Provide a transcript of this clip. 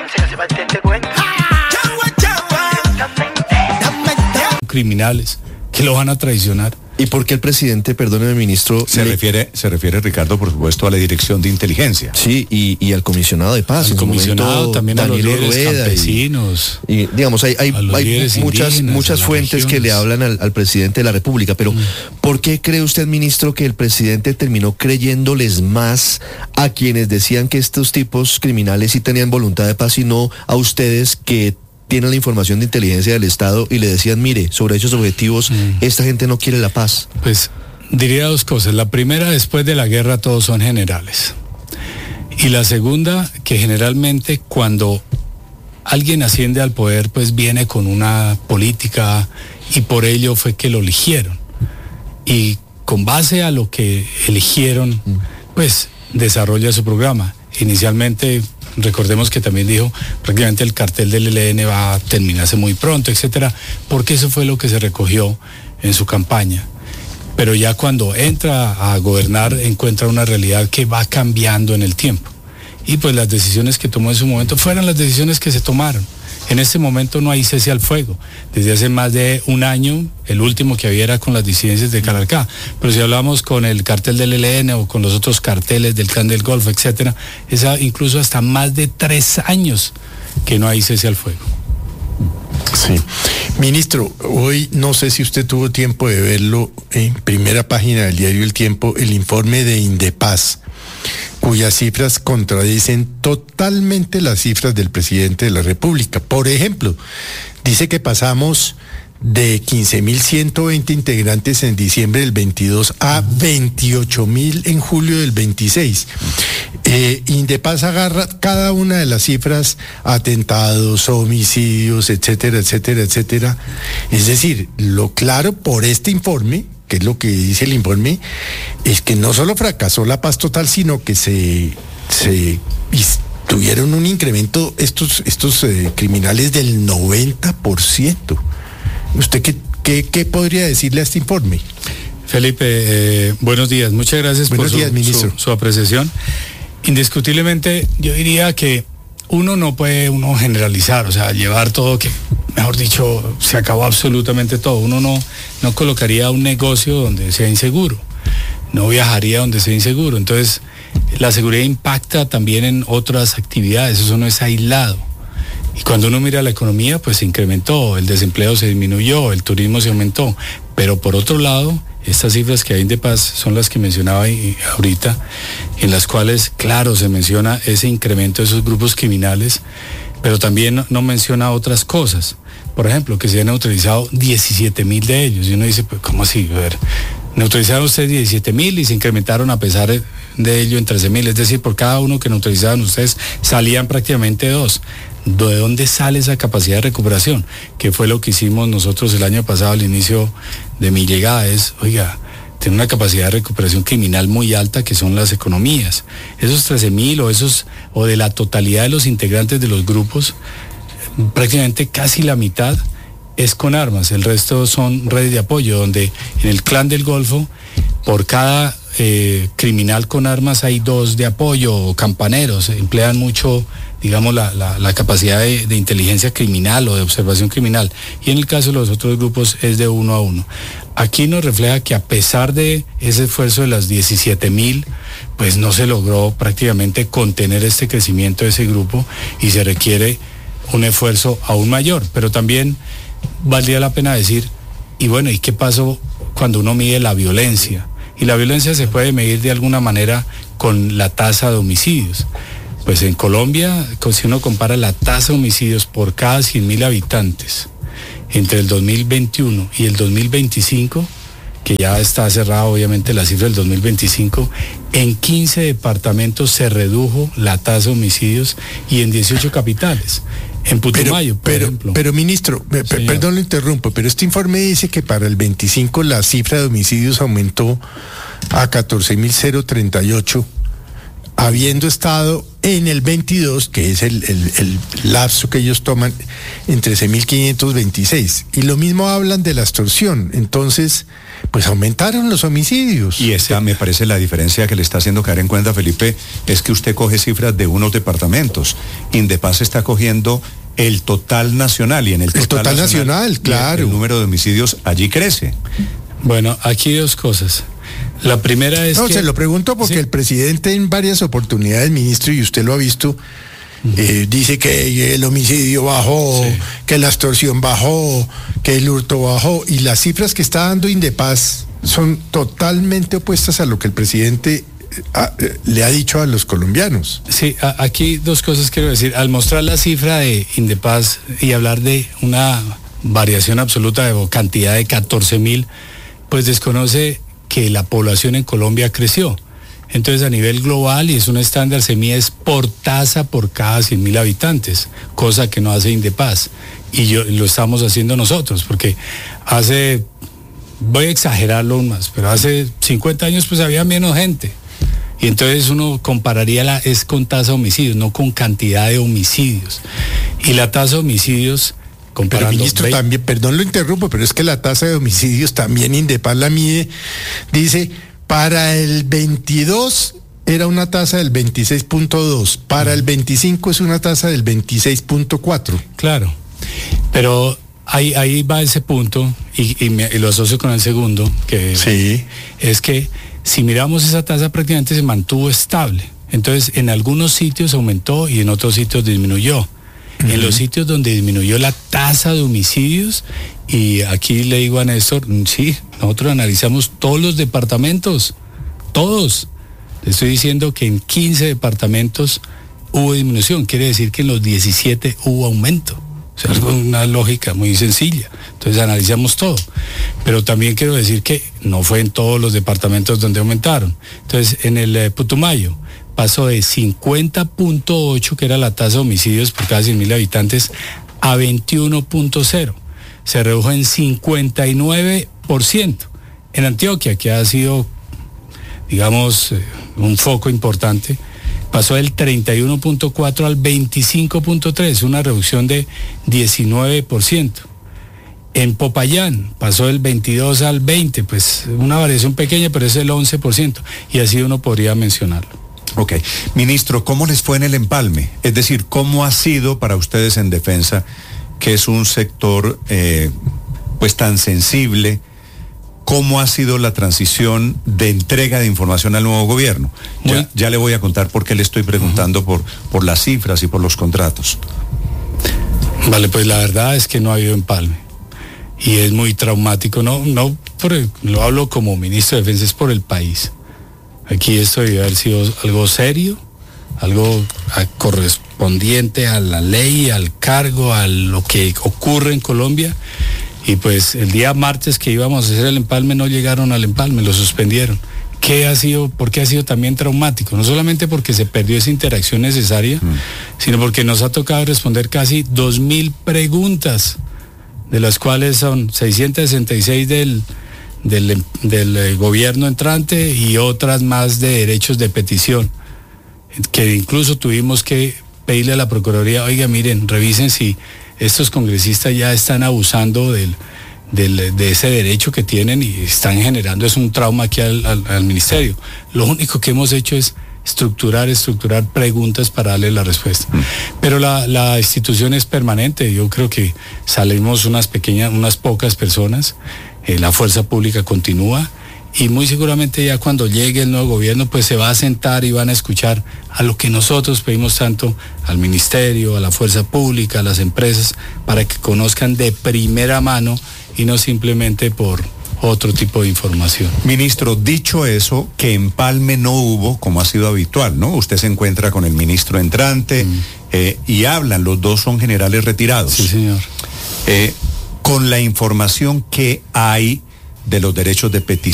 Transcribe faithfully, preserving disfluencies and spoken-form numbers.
Criminales que lo van a traicionar. ¿Y por qué el presidente, perdóneme, ministro... Se le... refiere, se refiere, Ricardo, por supuesto, a la Dirección de Inteligencia. Sí, y, y al comisionado de paz. Al comisionado, momento, también Danilo a los líderes Rueda campesinos. Y, y digamos, hay, hay, hay muchas, muchas fuentes que le hablan al, al presidente de la República, pero mm. ¿por qué cree usted, ministro, que el presidente terminó creyéndoles más a quienes decían que estos tipos criminales sí tenían voluntad de paz y no a ustedes que tienen la información de inteligencia del Estado y le decían, mire, sobre hechos objetivos, mm. esta gente no quiere la paz? Pues diría dos cosas. La primera, después de la guerra todos son generales. Y la segunda, que generalmente cuando alguien asciende al poder, pues viene con una política y por ello fue que lo eligieron. Y con base a lo que eligieron, pues desarrolla su programa. Inicialmente, recordemos que también dijo, prácticamente el cartel del E L N va a terminarse muy pronto, etcétera, porque eso fue lo que se recogió en su campaña. Pero ya cuando entra a gobernar encuentra una realidad que va cambiando en el tiempo. Y pues las decisiones que tomó en su momento fueron las decisiones que se tomaron. En este momento no hay cese al fuego. Desde hace más de un año, el último que había era con las disidencias de Calarcá. Pero si hablamos con el cartel del E L N o con los otros carteles del Clan del Golfo, etcétera, es incluso hasta más de tres años que no hay cese al fuego. Sí. Ministro, hoy no sé si usted tuvo tiempo de verlo en primera página del diario El Tiempo, el informe de Indepaz, cuyas cifras contradicen totalmente las cifras del presidente de la República. Por ejemplo, dice que pasamos de quince mil ciento veinte integrantes en diciembre del veintidós a veintiocho mil en julio del veintiséis. Eh, Indepaz agarra cada una de las cifras, atentados, homicidios, etcétera, etcétera, etcétera. Es decir, lo claro por este informe, que es lo que dice el informe, es que no solo fracasó la paz total, sino que se, se tuvieron un incremento estos, estos eh, criminales del noventa por ciento. ¿Usted qué, qué, qué podría decirle a este informe? Felipe, eh, buenos días. Muchas gracias buenos por días, su, ministro. Su, su apreciación. Indiscutiblemente, yo diría que uno no puede uno generalizar, o sea, llevar todo que, mejor dicho, se acabó absolutamente todo. Uno no, no colocaría un negocio donde sea inseguro, no viajaría donde sea inseguro. Entonces, la seguridad impacta también en otras actividades, eso no es aislado. Y cuando uno mira la economía, pues se incrementó, el desempleo se disminuyó, el turismo se aumentó. Pero por otro lado, estas cifras que hay de paz son las que mencionaba ahorita, en las cuales, claro, se menciona ese incremento de esos grupos criminales, pero también no menciona otras cosas. Por ejemplo, que se han neutralizado diecisiete mil de ellos. Y uno dice, pues, ¿cómo así? A ver, neutralizaron ustedes diecisiete mil y se incrementaron a pesar de ello en trece mil. Es decir, por cada uno que neutralizaban ustedes salían prácticamente dos. ¿De dónde sale esa capacidad de recuperación? Que fue lo que hicimos nosotros el año pasado al inicio de mi llegada. Es, oiga, tiene una capacidad de recuperación criminal muy alta que son las economías. Esos trece mil o esos, o de la totalidad de los integrantes de los grupos, prácticamente casi la mitad es con armas. El resto son redes de apoyo, donde en el Clan del Golfo, por cada eh, criminal con armas hay dos de apoyo o campaneros. Emplean mucho, digamos, la, la, la capacidad de, de inteligencia criminal o de observación criminal. Y en el caso de los otros grupos es de uno a uno. Aquí nos refleja que a pesar de ese esfuerzo de las diecisiete mil, pues no se logró prácticamente contener este crecimiento de ese grupo y se requiere un esfuerzo aún mayor. Pero también valdría la pena decir, y bueno, ¿y qué pasó cuando uno mide la violencia? Y la violencia se puede medir de alguna manera con la tasa de homicidios. Pues en Colombia, si uno compara la tasa de homicidios por cada cien mil habitantes entre el dos mil veintiuno y el dos mil veinticinco, que ya está cerrada obviamente la cifra del dos mil veinticinco, en quince departamentos se redujo la tasa de homicidios y en dieciocho capitales. En Putumayo, por pero, ejemplo. Pero, ministro, me, perdón, lo interrumpo, pero este informe dice que para el veinticinco la cifra de homicidios aumentó a catorce mil treinta y ocho, habiendo estado en el veintidós, que es el, el, el lapso que ellos toman, en trece mil quinientos veintiséis. Y lo mismo hablan de la extorsión. Entonces, pues aumentaron los homicidios. Y esta me parece la diferencia que le está haciendo caer en cuenta, Felipe, es que usted coge cifras de unos departamentos. Indepaz está cogiendo el total nacional, y en el total, el total nacional, nacional claro. El, el número de homicidios allí crece. Bueno, aquí dos cosas. La primera es no, que... se lo pregunto porque ¿sí? El presidente en varias oportunidades, ministro, y usted lo ha visto, uh-huh. eh, dice que el homicidio bajó, sí. que la extorsión bajó, que el hurto bajó, y las cifras que está dando Indepaz son totalmente opuestas a lo que el presidente a, le ha dicho a los colombianos. Sí, a, aquí dos cosas quiero decir. Al mostrar la cifra de Indepaz y hablar de una variación absoluta de cantidad de catorce mil, pues desconoce que la población en Colombia creció. Entonces, a nivel global, y es un estándar, se mide por tasa por cada cien mil habitantes, cosa que no hace Indepaz. Y yo, lo estamos haciendo nosotros, porque hace, voy a exagerarlo aún más, pero hace cincuenta años pues había menos gente. Y entonces uno compararía la, es con tasa de homicidios, no con cantidad de homicidios. Y la tasa de homicidios... Pero ministro, veinte... también, perdón lo interrumpo, pero es que la tasa de homicidios también Indepaz la mide, dice, para el veintidós era una tasa del veintiséis punto dos, para el veinticinco es una tasa del veintiséis punto cuatro. Claro, pero ahí, ahí va ese punto, y, y, me, y lo asocio con el segundo, que sí. es que si miramos esa tasa prácticamente se mantuvo estable. Entonces, en algunos sitios aumentó y en otros sitios disminuyó. Uh-huh. En los sitios donde disminuyó la tasa de homicidios, y aquí le digo a Néstor, sí, nosotros analizamos todos los departamentos, todos. Le estoy diciendo que en quince departamentos hubo disminución, quiere decir que en los diecisiete hubo aumento. O sea, es una lógica muy sencilla. Entonces analizamos todo. Pero también quiero decir que no fue en todos los departamentos donde aumentaron. Entonces, en el eh, Putumayo pasó de cincuenta punto ocho, que era la tasa de homicidios por cada cien mil habitantes, a veintiuno punto cero. Se redujo en cincuenta y nueve por ciento. En Antioquia, que ha sido, digamos, eh, un foco importante, pasó del treinta y uno punto cuatro al veinticinco punto tres, una reducción de diecinueve por ciento. En Popayán pasó del veintidós al veinte, pues una variación pequeña, pero es el once por ciento, y así uno podría mencionarlo. Ok. Ministro, ¿cómo les fue en el empalme? Es decir, ¿cómo ha sido para ustedes en defensa, que es un sector eh, pues tan sensible? ¿Cómo ha sido la transición de entrega de información al nuevo gobierno? Ya, ya le voy a contar por qué le estoy preguntando uh-huh. por, por las cifras y por los contratos. Vale, pues la verdad es que no ha habido empalme. Y es muy traumático, no, no por el, lo hablo como ministro de Defensa, es por el país. Aquí esto debe haber sido algo serio, algo a, correspondiente a la ley, al cargo, a lo que ocurre en Colombia. Y pues el día martes que íbamos a hacer el empalme no llegaron al empalme, lo suspendieron. ¿Qué ha sido? ¿Por qué ha sido también traumático? No solamente porque se perdió esa interacción necesaria, mm. sino porque nos ha tocado responder casi dos mil preguntas, de las cuales son seiscientos sesenta y seis del, del, del gobierno entrante y otras más de derechos de petición, que incluso tuvimos que pedirle a la Procuraduría, oiga, miren, revisen si estos congresistas ya están abusando del, del, de ese derecho que tienen y están generando es un trauma aquí al, al, al ministerio. Lo único que hemos hecho es estructurar, estructurar preguntas para darle la respuesta. Mm. Pero la, la institución es permanente. Yo creo que salimos unas pequeñas, unas pocas personas. Eh, la fuerza pública continúa. Y muy seguramente ya cuando llegue el nuevo gobierno, pues se va a sentar y van a escuchar a lo que nosotros pedimos tanto al ministerio, a la fuerza pública, a las empresas, para que conozcan de primera mano y no simplemente por otro tipo de información. Ministro, dicho eso, que empalme no hubo, como ha sido habitual, ¿no? Usted se encuentra con el ministro entrante mm. eh, y hablan, los dos son generales retirados. Sí, señor. Eh, con la información que hay de los derechos de petición,